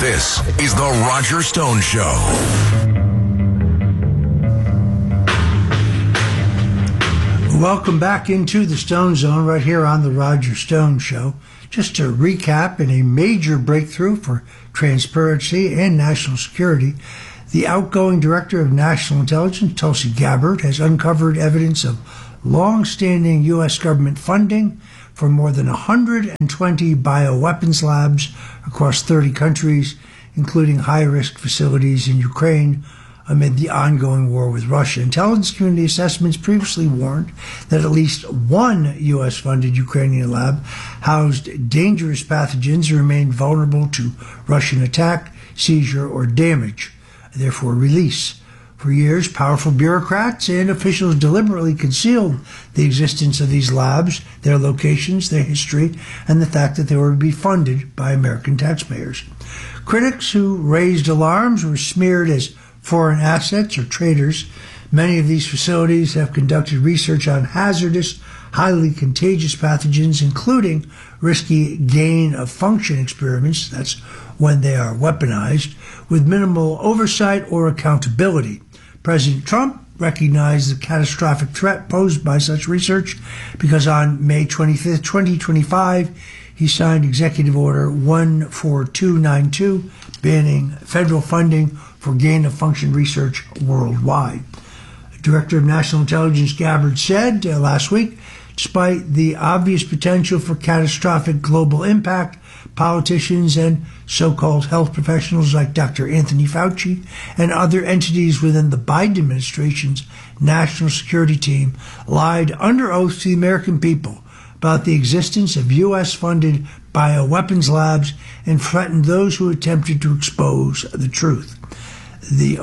This is The Roger Stone Show. Welcome back into the Stone Zone right here on The Roger Stone Show. Just to recap, in a major breakthrough for transparency and national security, the outgoing Director of National Intelligence, Tulsi Gabbard, has uncovered evidence of long-standing U.S. government funding for more than 120 bioweapons labs across 30 countries, including high-risk facilities in Ukraine amid the ongoing war with Russia. Intelligence community assessments previously warned that at least one U.S.-funded Ukrainian lab housed dangerous pathogens and remained vulnerable to Russian attack, seizure, or damage, therefore release. For years, powerful bureaucrats and officials deliberately concealed the existence of these labs, their locations, their history, and the fact that they were to be funded by American taxpayers. Critics who raised alarms were smeared as foreign assets or traitors. Many of these facilities have conducted research on hazardous, highly contagious pathogens, including risky gain-of-function experiments, that's when they are weaponized, with minimal oversight or accountability. President Trump recognized the catastrophic threat posed by such research because on May 25, 2025, he signed Executive Order 14292, banning federal funding for gain-of-function research worldwide. Director of National Intelligence Gabbard said last week, despite the obvious potential for catastrophic global impact, politicians and so-called health professionals like Dr. Anthony Fauci and other entities within the Biden administration's national security team lied under oath to the American people about the existence of U.S.-funded bioweapons labs and threatened those who attempted to expose the truth. The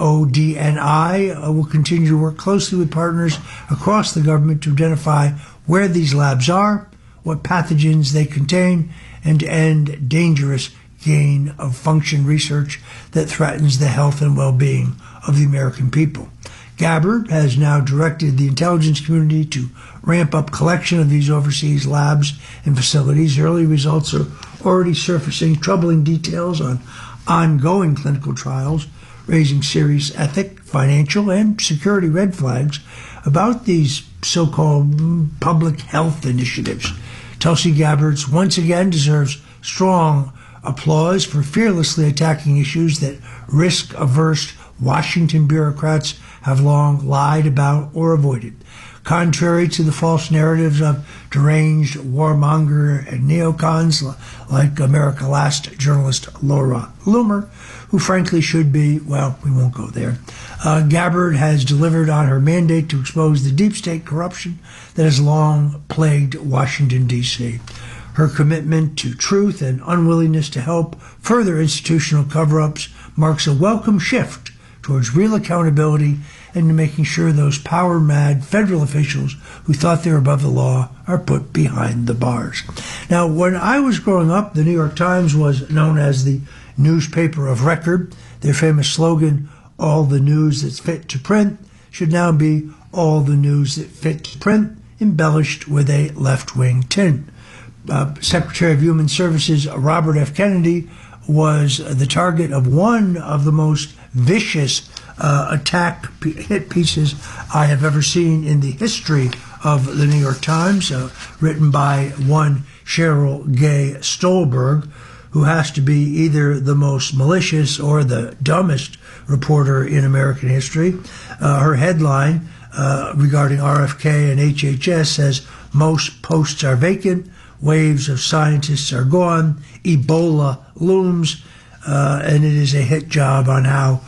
ODNI will continue to work closely with partners across the government to identify where these labs are, what pathogens they contain, and to end dangerous gain-of-function research that threatens the health and well-being of the American people. Gabbard has now directed the intelligence community to ramp up collection of these overseas labs and facilities. Early results are already surfacing troubling details on ongoing clinical trials, raising serious ethic, financial, and security red flags about these so-called public health initiatives. Tulsi Gabbard once again deserves strong applause for fearlessly attacking issues that risk-averse Washington bureaucrats have long lied about or avoided. Contrary to the false narratives of deranged warmonger and neocons like America Last journalist Laura Loomer, who frankly should be, well, we won't go there. Gabbard has delivered on her mandate to expose the deep state corruption that has long plagued Washington, D.C. Her commitment to truth and unwillingness to help further institutional cover-ups marks a welcome shift towards real accountability and to making sure those power-mad federal officials who thought they were above the law are put behind the bars. Now, when I was growing up, the New York Times was known as the newspaper of record. Their famous slogan, "All the news that's fit to print," should now be "All the news that fit to print," embellished with a left-wing tint. Secretary of Human Services Robert F. Kennedy was the target of one of the most vicious attack hit pieces I have ever seen in the history of the New York Times, written by one Cheryl Gay Stolberg, who has to be either the most malicious or the dumbest reporter in American history. Her headline regarding RFK and HHS says, "Most posts are vacant, waves of scientists are gone, Ebola looms," and it is a hit job on how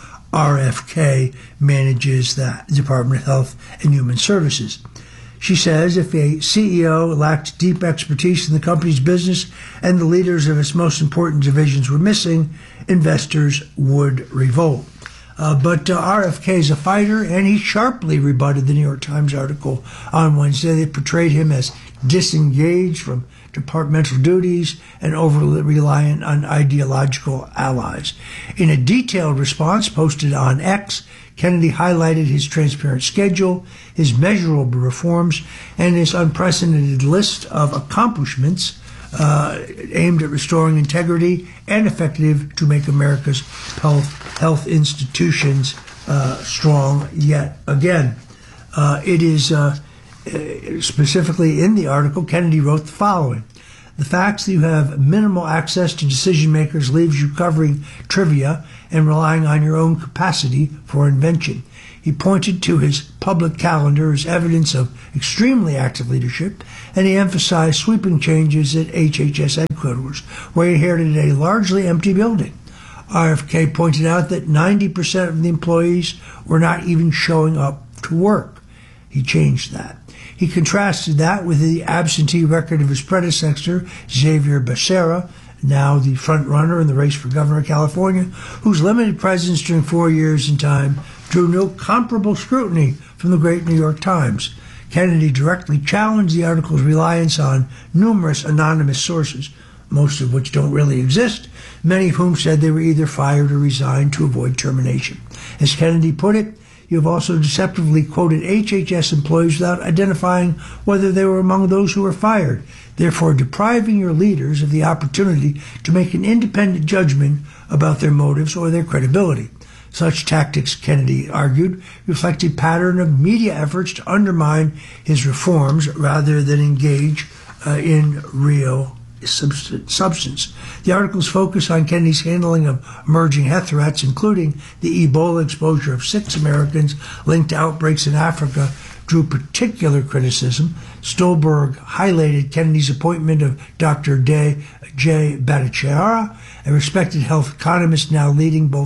RFK manages the Department of Health and Human Services. She says if a CEO lacked deep expertise in the company's business and the leaders of its most important divisions were missing, investors would revolt. But RFK is a fighter, and he sharply rebutted the New York Times article on Wednesday that portrayed him as disengaged from departmental duties and overly reliant on ideological allies. In a detailed response posted on X, Kennedy highlighted his transparent schedule, his measurable reforms, and his unprecedented list of accomplishments aimed at restoring integrity and effective to make America's health institutions strong yet again. It is specifically in the article, Kennedy wrote the following. The facts that you have minimal access to decision makers leaves you covering trivia and relying on your own capacity for invention. He pointed to his public calendar as evidence of extremely active leadership, and he emphasized sweeping changes at HHS headquarters, where he inherited a largely empty building. RFK pointed out that 90% of the employees were not even showing up to work. He changed that. He contrasted that with the absentee record of his predecessor, Xavier Becerra, now the front runner in the race for governor of California, whose limited presence during 4 years in time drew no comparable scrutiny from the great New York Times. Kennedy directly challenged the article's reliance on numerous anonymous sources, most of which don't really exist, many of whom said they were either fired or resigned to avoid termination. As Kennedy put it, you have also deceptively quoted HHS employees without identifying whether they were among those who were fired, therefore depriving your leaders of the opportunity to make an independent judgment about their motives or their credibility. Such tactics, Kennedy argued, reflect a pattern of media efforts to undermine his reforms rather than engage in real substance. The article's focus on Kennedy's handling of emerging health threats, including the Ebola exposure of 6 Americans linked to outbreaks in Africa, drew particular criticism. Stolberg highlighted Kennedy's appointment of Dr. Jay Bhattacharya, a respected health economist now leading both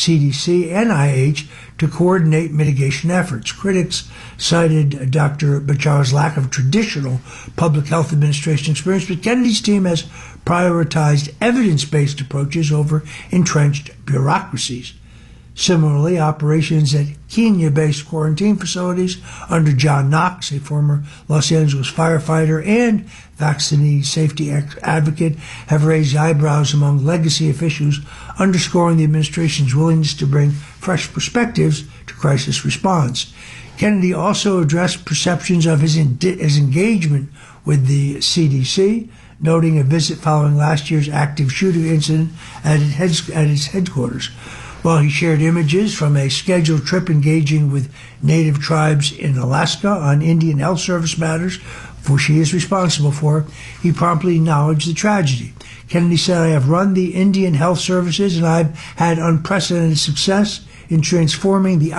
CDC and NIH, to coordinate mitigation efforts. Critics cited Dr. Bhattacharya's lack of traditional public health administration experience, but Kennedy's team has prioritized evidence-based approaches over entrenched bureaucracies. Similarly, operations at Kenya-based quarantine facilities under John Knox, a former Los Angeles firefighter and vaccine safety advocate, have raised eyebrows among legacy officials, underscoring the administration's willingness to bring fresh perspectives to crisis response. Kennedy also addressed perceptions of his engagement with the CDC, noting a visit following last year's active shooter incident at its headquarters. While he shared images from a scheduled trip engaging with native tribes in Alaska on Indian Health Service matters, which he is responsible for, he promptly acknowledged the tragedy. Kennedy said, "I have run the Indian Health Services and I've had unprecedented success in transforming the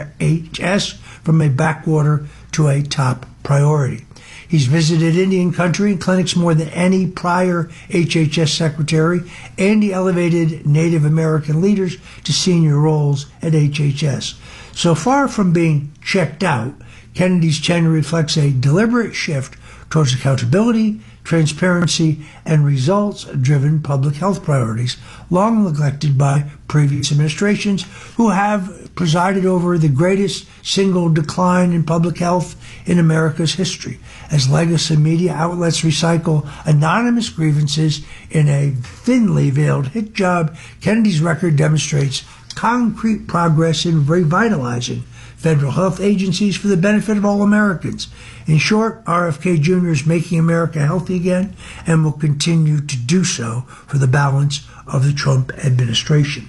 IHS from a backwater to a top priority." He's visited Indian country and clinics more than any prior HHS secretary, and he elevated Native American leaders to senior roles at HHS. So far from being checked out, Kennedy's tenure reflects a deliberate shift towards accountability, transparency, and results-driven public health priorities, long neglected by previous administrations who have presided over the greatest single decline in public health in America's history. As legacy media outlets recycle anonymous grievances in a thinly veiled hit job, Kennedy's record demonstrates concrete progress in revitalizing federal health agencies for the benefit of all Americans. In short, RFK Jr. is making America healthy again and will continue to do so for the balance of the Trump administration.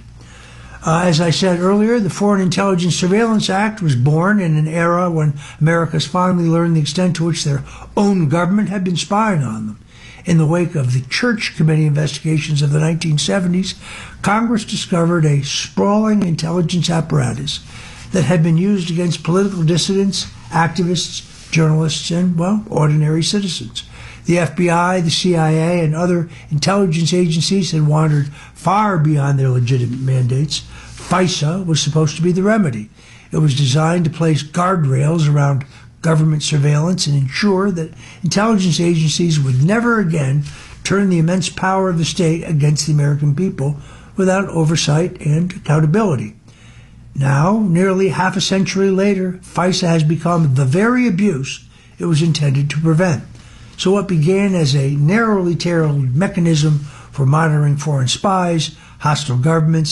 As I said earlier, the Foreign Intelligence Surveillance Act was born in an era when Americans finally learned the extent to which their own government had been spying on them. In the wake of the Church Committee investigations of the 1970s, Congress discovered a sprawling intelligence apparatus that had been used against political dissidents, activists, journalists, and, ordinary citizens. The FBI, the CIA, and other intelligence agencies had wandered far beyond their legitimate mandates. FISA was supposed to be the remedy. It was designed to place guardrails around government surveillance and ensure that intelligence agencies would never again turn the immense power of the state against the American people without oversight and accountability. Now, nearly half a century later, FISA has become the very abuse it was intended to prevent. So what began as a narrowly tailored mechanism for monitoring foreign spies, hostile governments, and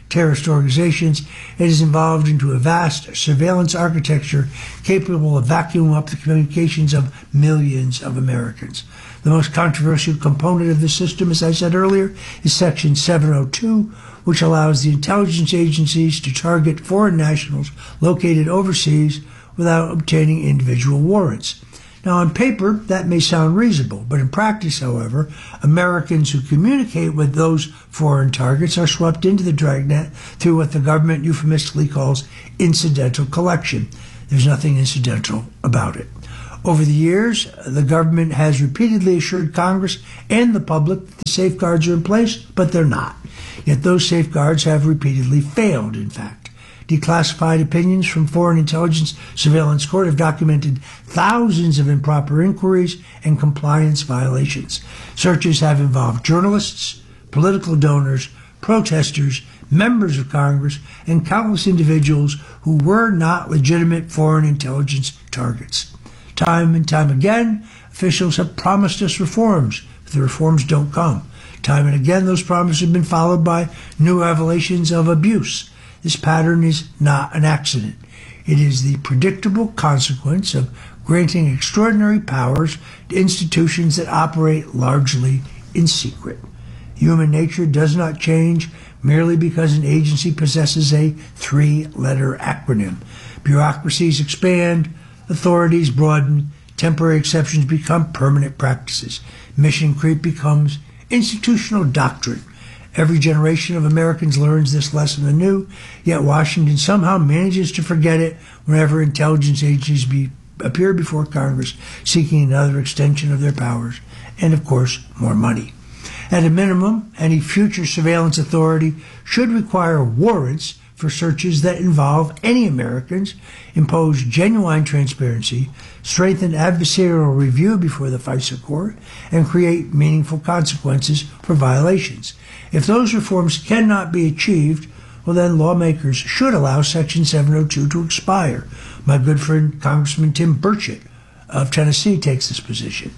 terrorist organizations, it is involved into a vast surveillance architecture capable of vacuuming up the communications of millions of Americans. The most controversial component of the system, as I said earlier, is Section 702, which allows the intelligence agencies to target foreign nationals located overseas without obtaining individual warrants. Now, on paper, that may sound reasonable, but in practice, however, Americans who communicate with those foreign targets are swept into the dragnet through what the government euphemistically calls incidental collection. There's nothing incidental about it. Over the years, the government has repeatedly assured Congress and the public that the safeguards are in place, but they're not. Yet those safeguards have repeatedly failed, in fact. Declassified opinions from Foreign Intelligence Surveillance Court have documented thousands of improper inquiries and compliance violations. Searches have involved journalists, political donors, protesters, members of Congress, and countless individuals who were not legitimate foreign intelligence targets. Time and time again, officials have promised us reforms, but the reforms don't come. Time and again, those promises have been followed by new revelations of abuse. This pattern is not an accident. It is the predictable consequence of granting extraordinary powers to institutions that operate largely in secret. Human nature does not change merely because an agency possesses a three-letter acronym. Bureaucracies expand, authorities broaden, temporary exceptions become permanent practices. Mission creep becomes institutional doctrine. Every generation of Americans learns this lesson anew, yet Washington somehow manages to forget it whenever intelligence agencies appear before Congress seeking another extension of their powers and, of course, more money. At a minimum, any future surveillance authority should require warrants for searches that involve any Americans, impose genuine transparency, strengthen adversarial review before the FISA court, and create meaningful consequences for violations. If those reforms cannot be achieved, well then lawmakers should allow Section 702 to expire. My good friend Congressman Tim Burchett of Tennessee takes this position.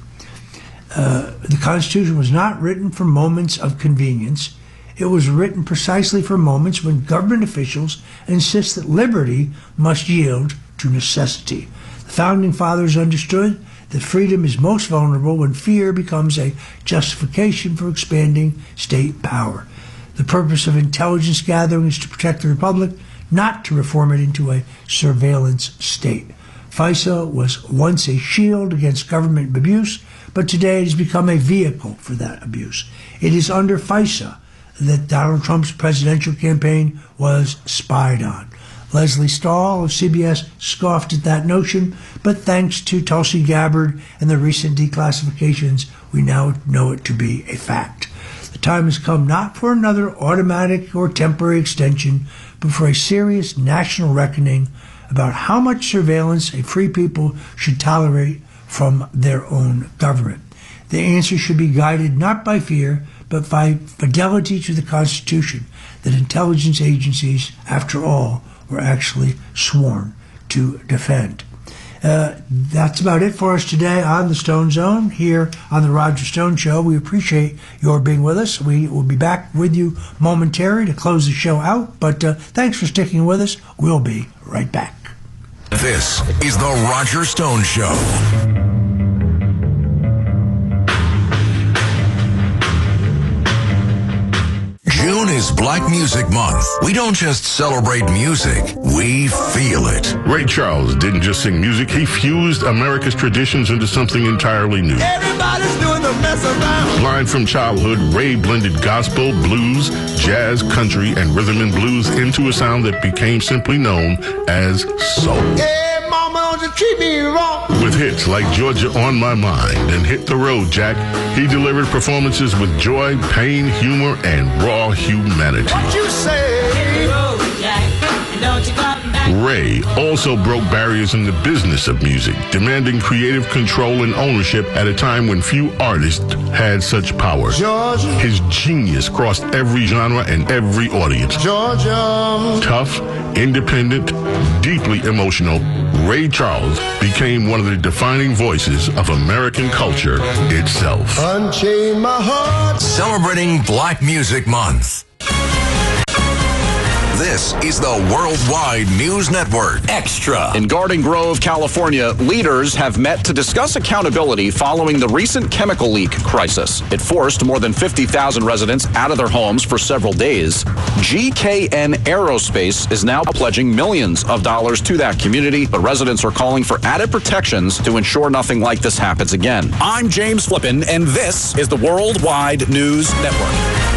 The Constitution was not written for moments of convenience. It was written precisely for moments when government officials insist that liberty must yield to necessity. The Founding Fathers understood that freedom is most vulnerable when fear becomes a justification for expanding state power. The purpose of intelligence gathering is to protect the republic, not to reform it into a surveillance state. FISA was once a shield against government abuse, but today it has become a vehicle for that abuse. It is under FISA that Donald Trump's presidential campaign was spied on. Leslie Stahl of CBS scoffed at that notion, but thanks to Tulsi Gabbard and the recent declassifications, we now know it to be a fact. The time has come not for another automatic or temporary extension, but for a serious national reckoning about how much surveillance a free people should tolerate from their own government. The answer should be guided not by fear, but by fidelity to the Constitution that intelligence agencies, after all, were actually sworn to defend. That's about it for us today on the Stone Zone here on the Roger Stone Show. We appreciate your being with us. We will be back with you momentarily to close the show out, but thanks for sticking with us. We'll be right back. This is the Roger Stone Show. June is Black Music Month. We don't just celebrate music, we feel it. Ray Charles didn't just sing music, he fused America's traditions into something entirely new. Everybody's doing the mess around. Blind from childhood, Ray blended gospel, blues, jazz, country, and rhythm and blues into a sound that became simply known as soul. Hey, mama, don't you treat me wrong. With hits like Georgia on My Mind and Hit the Road, Jack, he delivered performances with joy, pain, humor, and raw humanity. What you say? Hit the road, Jack, and don't you come back. Ray also broke barriers in the business of music, demanding creative control and ownership at a time when few artists had such power. Georgia, His genius crossed every genre and every audience. Georgia. Tough, independent, deeply emotional, Ray Charles became one of the defining voices of American culture itself. Unchain my heart. Celebrating Black Music Month. This is the Worldwide News Network. Extra. In Garden Grove, California, leaders have met to discuss accountability following the recent chemical leak crisis. It forced more than 50,000 residents out of their homes for several days. GKN Aerospace is now pledging millions of dollars to that community, but residents are calling for added protections to ensure nothing like this happens again. I'm James Flippin, and this is the Worldwide News Network.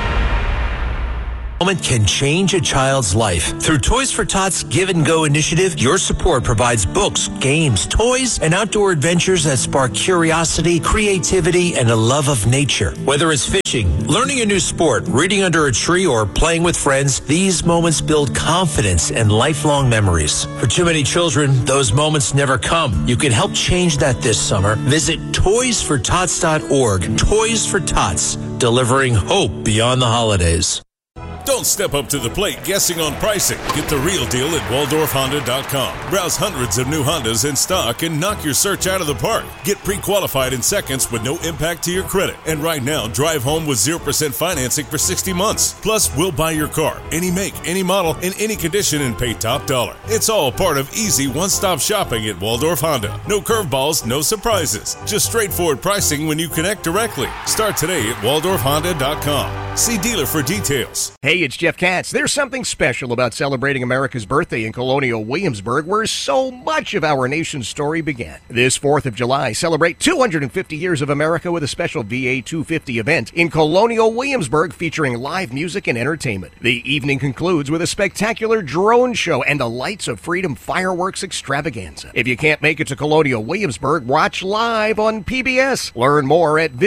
Moment can change a child's life. Through Toys for Tots Give and Go initiative, your support provides books, games, toys, and outdoor adventures that spark curiosity, creativity, and a love of nature. Whether it's fishing, learning a new sport, reading under a tree, or playing with friends, these moments build confidence and lifelong memories. For too many children, those moments never come. You can help change that this summer. Visit toysfortots.org. Toys for Tots, delivering hope beyond the holidays. Don't step up to the plate guessing on pricing. Get the real deal at WaldorfHonda.com. Browse hundreds of new Hondas in stock and knock your search out of the park. Get pre-qualified in seconds with no impact to your credit. And right now, drive home with 0% financing for 60 months. Plus, we'll buy your car, any make, any model, in any condition, and pay top dollar. It's all part of easy one-stop shopping at Waldorf Honda. No curveballs, no surprises. Just straightforward pricing when you connect directly. Start today at WaldorfHonda.com. See dealer for details. Hey, it's Jeff Katz. There's something special about celebrating America's birthday in Colonial Williamsburg, where so much of our nation's story began. This 4th of July, celebrate 250 years of America with a special VA 250 event in Colonial Williamsburg featuring live music and entertainment. The evening concludes with a spectacular drone show and the Lights of Freedom fireworks extravaganza. If you can't make it to Colonial Williamsburg, watch live on PBS. Learn more at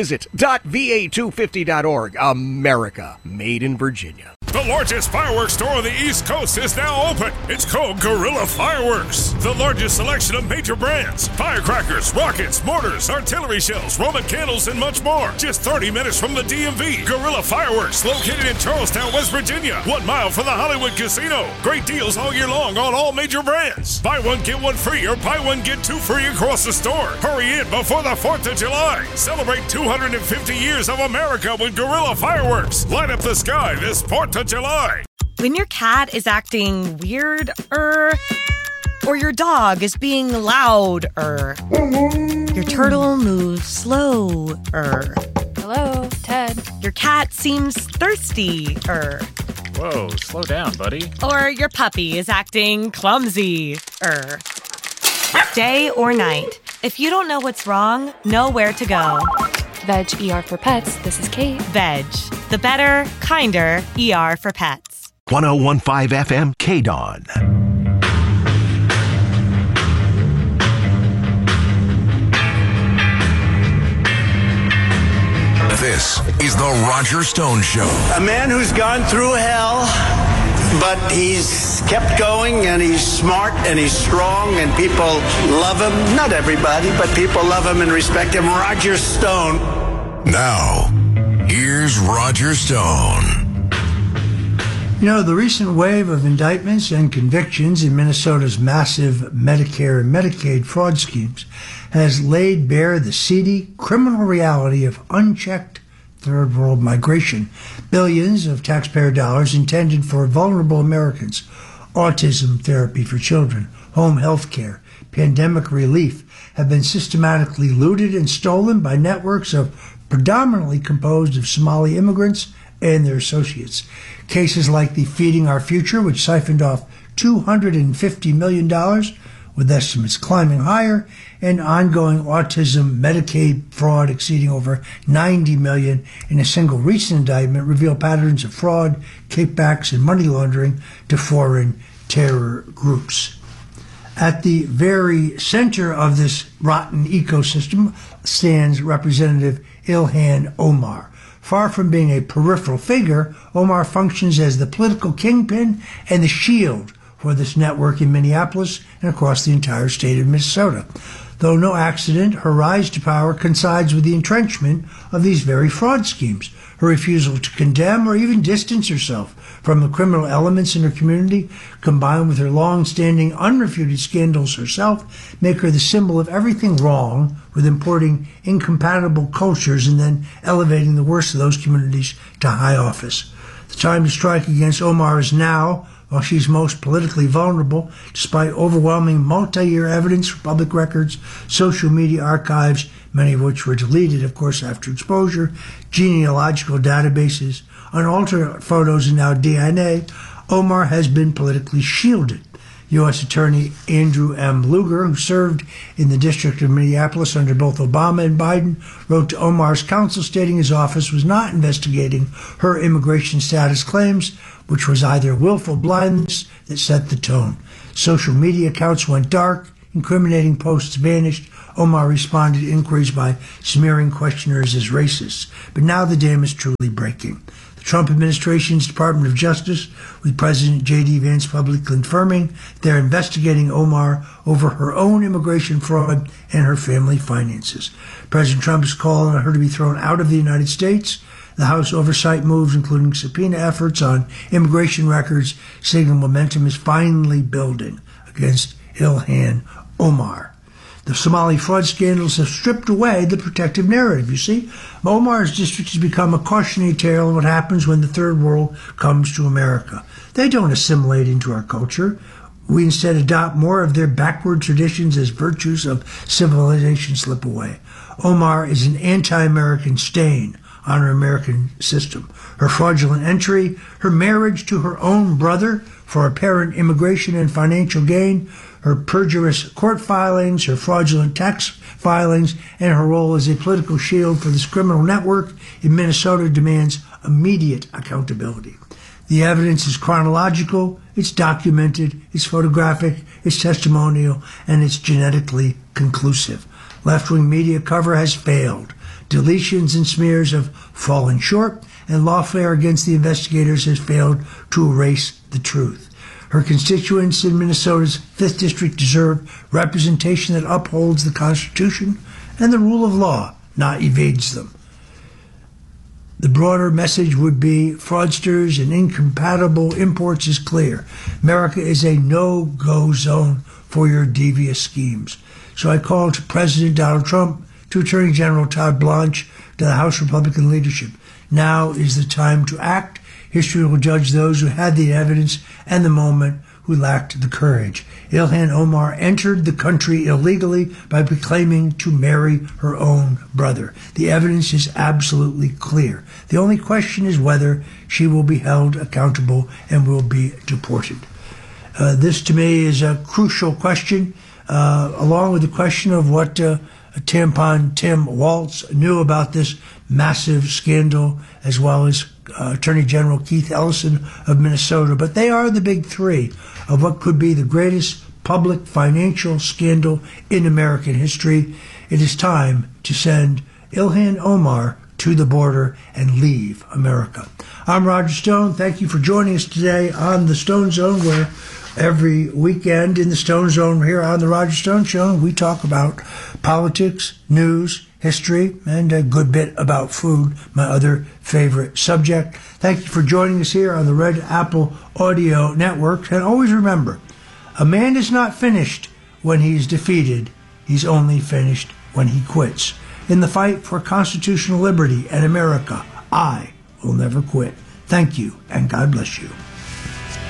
visit.va250.org. America, made in Virginia. The largest fireworks store on the East Coast is now open. It's called Guerrilla Fireworks. The largest selection of major brands, firecrackers, rockets, mortars, artillery shells, Roman candles, and much more. Just 30 minutes from the DMV. Guerrilla Fireworks, located in Charlestown, West Virginia. 1 mile from the Hollywood Casino. Great deals all year long on all major brands. Buy one, get one free, or buy one, get two free across the store. Hurry in before the 4th of July. Celebrate 250 years of America with Guerrilla Fireworks. Light up the sky this 4th of July. When your cat is acting weird, or your dog is being loud, your turtle moves slow, Hello, Ted. Your cat seems thirsty, Whoa, slow down, buddy. Or your puppy is acting clumsy, Day or night, if you don't know what's wrong, know where to go. Veg ER for Pets, this is Kate. Veg, the better, kinder ER for pets. 101.5 FM, KDON. This is the Roger Stone Show. A man who's gone through hell, but he's kept going, and he's smart, and he's strong, and people love him. Not everybody, but people love him and respect him. Roger Stone. Now, here's Roger Stone. You know, the recent wave of indictments and convictions in Minnesota's massive Medicare and Medicaid fraud schemes has laid bare the seedy, criminal reality of unchecked third world migration. Billions of taxpayer dollars intended for vulnerable Americans, autism therapy for children, home health care, pandemic relief have been systematically looted and stolen by networks of predominantly composed of Somali immigrants and their associates. Cases like the Feeding Our Future, which siphoned off $250 million, with estimates climbing higher, and ongoing autism Medicaid fraud exceeding over $90 million in a single recent indictment, reveal patterns of fraud, kickbacks, and money laundering to foreign terror groups. At the very center of this rotten ecosystem stands Representative Ilhan Omar. Far from being a peripheral figure, Omar functions as the political kingpin and the shield for this network in Minneapolis and across the entire state of Minnesota. Though no accident, her rise to power coincides with the entrenchment of these very fraud schemes. Her refusal to condemn or even distance herself from the criminal elements in her community, combined with her long-standing unrefuted scandals herself, make her the symbol of everything wrong with importing incompatible cultures and then elevating the worst of those communities to high office. The time to strike against Omar is now, while she's most politically vulnerable, despite overwhelming multi-year evidence from public records, social media archives, many of which were deleted, of course, after exposure, genealogical databases, unaltered photos, and now DNA. Omar has been politically shielded. U.S. Attorney Andrew M. Luger, who served in the District of Minneapolis under both Obama and Biden, wrote to Omar's counsel stating his office was not investigating her immigration status claims, which was either willful blindness that set the tone. Social media accounts went dark, incriminating posts vanished. Omar responded to inquiries by smearing questioners as racist. But now the dam is truly breaking. The Trump administration's Department of Justice, with President J.D. Vance publicly confirming they're investigating Omar over her own immigration fraud and her family finances. President Trump is calling on her to be thrown out of the United States. The House oversight moves, including subpoena efforts on immigration records, signal momentum is finally building against Ilhan Omar. The Somali fraud scandals have stripped away the protective narrative. You see, Omar's district has become a cautionary tale of what happens when the third world comes to America. They don't assimilate into our culture. We instead adopt more of their backward traditions as virtues of civilization slip away. Omar is an anti-American stain on our American system. Her fraudulent entry, her marriage to her own brother for apparent immigration and financial gain, her perjurious court filings, her fraudulent tax filings, and her role as a political shield for this criminal network in Minnesota demands immediate accountability. The evidence is chronological, it's documented, it's photographic, it's testimonial, and it's genetically conclusive. Left-wing media cover has failed. Deletions and smears have fallen short, and lawfare against the investigators has failed to erase the truth. Her constituents in Minnesota's 5th District deserve representation that upholds the Constitution and the rule of law, not evades them. The broader message would be fraudsters and incompatible imports is clear. America is a no-go zone for your devious schemes. So I call to President Donald Trump, to Attorney General Todd Blanche, to the House Republican leadership. Now is the time to act. History will judge those who had the evidence and the moment who lacked the courage. Ilhan Omar entered the country illegally by proclaiming to marry her own brother. The evidence is absolutely clear. The only question is whether she will be held accountable and will be deported. This, to me, is a crucial question, along with the question of what Tampon Tim Walz knew about this massive scandal, as well as Attorney General Keith Ellison of Minnesota. But they are the big three of what could be the greatest public financial scandal in American history. It is time to send Ilhan Omar to the border and leave America. I'm Roger Stone. Thank you for joining us today on the Stone Zone, where every weekend in the Stone Zone here on the Roger Stone Show, we talk about politics, news, history, and a good bit about food, my other favorite subject. Thank you for joining us here on the Red Apple Audio Network. And always remember, a man is not finished when he's defeated. He's only finished when he quits. In the fight for constitutional liberty and America, I will never quit. Thank you, and God bless you.